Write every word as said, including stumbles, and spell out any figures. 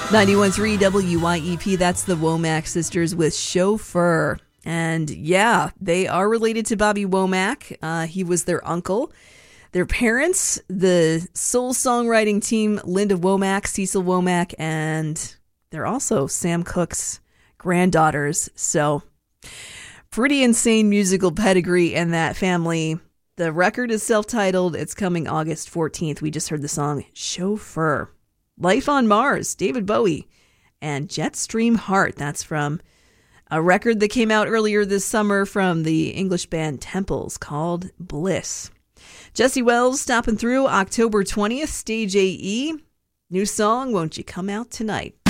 ninety-one point three W Y E P, that's the Womack sisters with Chauffeur. And yeah, they are related to Bobby Womack. Uh, he was their uncle. Their parents, the soul songwriting team, Linda Womack, Cecil Womack, and they're also Sam Cooke's granddaughters. So pretty insane musical pedigree in that family. The record is self-titled. It's coming August fourteenth. We just heard the song Chauffeur. Life on Mars, David Bowie, and Jetstream Heart. That's from a record that came out earlier this summer from the English band Temples called Bliss. Jesse Wells stopping through October twentieth, Stage A E. New song, Won't You Come Out Tonight?